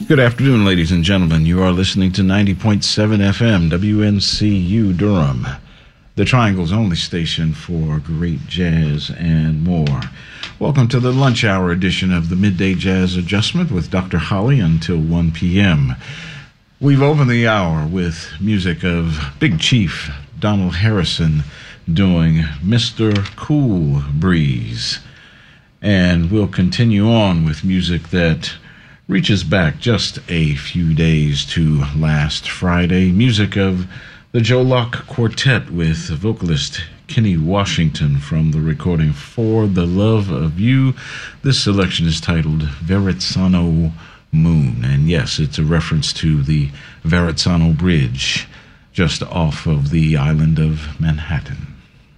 Good afternoon, ladies and gentlemen. You are listening to 90.7 FM, WNCU Durham, the Triangle's only station for great jazz and more. Welcome to the lunch hour edition of the Midday Jazz Adjustment with Dr. Holly until 1 p.m. We've opened the hour with music of Big Chief Donald Harrison doing Mr. Cool Breeze. And we'll continue on with music that reaches back just a few days to last Friday. Music of the Joe Locke Quartet with vocalist Kenny Washington from the recording For the Love of You. This selection is titled Verrazzano Moon. And yes, it's a reference to the Verrazzano Bridge just off of the island of Manhattan.